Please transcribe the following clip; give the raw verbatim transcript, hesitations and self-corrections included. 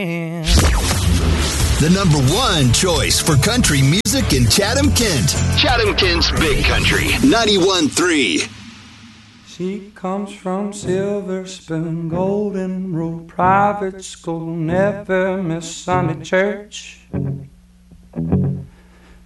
The number one choice for country music in Chatham-Kent. Chatham-Kent's Big Country, ninety-one point three. She comes from Silver Spoon, Golden Rule Private School, never miss Sunday church.